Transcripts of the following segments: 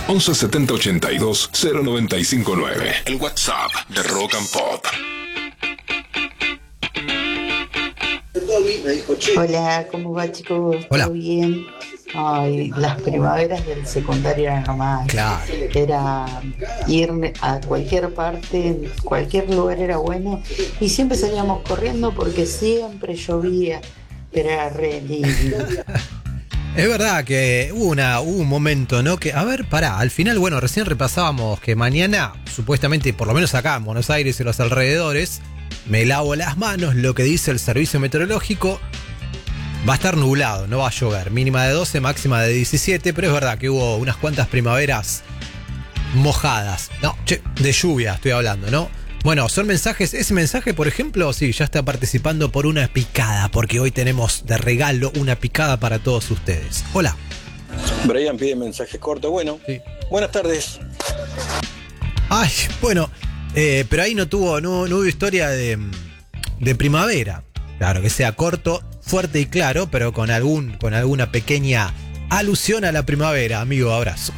11 70 82 0959. El WhatsApp de Rock and Pop. Hola, ¿cómo va, chicos? Hola. ¿Todo bien? Ay, las primaveras del secundario eran nomás. Claro. Era ir a cualquier parte, en cualquier lugar era bueno. Y siempre salíamos corriendo porque siempre llovía, pero era re lindo. Es verdad que hubo un momento, ¿no? Que, a ver, pará, al final, bueno, recién repasábamos que mañana, supuestamente, por lo menos acá en Buenos Aires y los alrededores, me lavo las manos, lo que dice el servicio meteorológico, va a estar nublado, no va a llover, mínima de 12, máxima de 17, pero es verdad que hubo unas cuantas primaveras mojadas, de lluvia estoy hablando, ¿no? Bueno, son mensajes, ese mensaje, por ejemplo, sí, ya está participando por una picada, porque hoy tenemos de regalo una picada para todos ustedes. Hola. Brian pide mensaje corto, bueno, sí. Buenas tardes. Ay, bueno, pero ahí no hubo historia de primavera. Claro, que sea corto, fuerte y claro, pero con alguna pequeña alusión a la primavera, amigo, abrazo.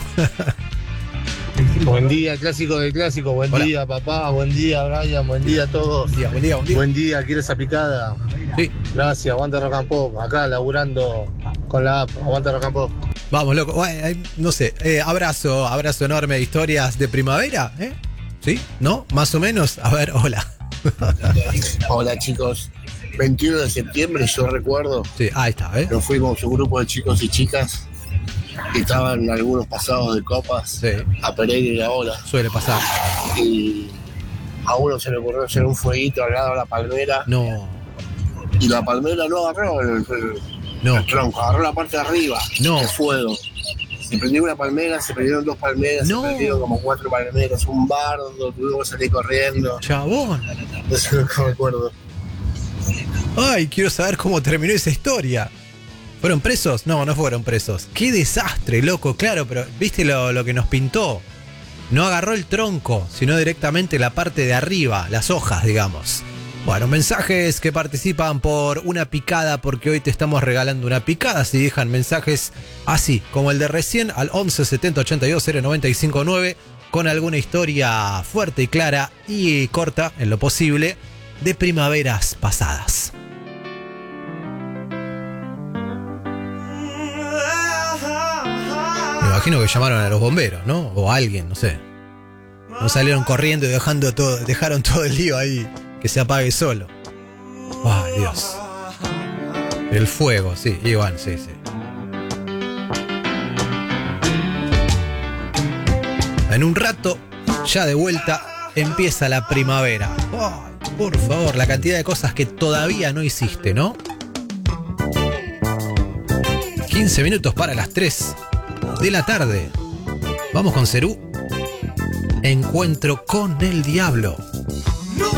Buen día, clásico del clásico, buen Hola. día papá, buen día Brian, buen día a todos. Buen día. Buen día, ¿quieres esa picada? Sí. Gracias, aguanta Rock and Pop, acá laburando con la app, aguanta Rock and Pop. Vamos, loco, bueno, no sé, abrazo enorme de historias de primavera, ¿eh? ¿Sí? ¿No? Más o menos, a ver, hola. Hola chicos, 21 de septiembre yo recuerdo. Sí, ahí está, ¿eh? Nos fuimos un grupo de chicos y chicas que estaban algunos pasados de copas, sí, a Pereira y la Ola. Suele pasar. Y a uno se le ocurrió hacer un fueguito al lado de la palmera. No. Y la palmera no agarró el tronco, agarró la parte de arriba del fuego. Se prendió una palmera, se prendieron dos palmeras, se prendieron como 4 palmeras, un bardo, tuvimos que salir corriendo. Chabón. Eso es lo que me acuerdo. Ay, quiero saber cómo terminó esa historia. ¿Fueron presos? No fueron presos. ¡Qué desastre, loco! Claro, pero ¿viste lo que nos pintó? No agarró el tronco, sino directamente la parte de arriba, las hojas, digamos. Bueno, mensajes que participan por una picada, porque hoy te estamos regalando una picada. Si dejan mensajes así, como el de recién, al 11 70 82 0959, con alguna historia fuerte y clara y corta, en lo posible, de primaveras pasadas. Me imagino que llamaron a los bomberos, ¿no? O a alguien, no sé. No salieron corriendo y dejaron todo el lío ahí, que se apague solo. Ay, Dios. El fuego, sí, igual, sí. En un rato, ya de vuelta, empieza la primavera. Ay, por favor, la cantidad de cosas que todavía no hiciste, ¿no? 15 minutos para las 3 de la tarde. Vamos con Cerú. Encuentro con el diablo.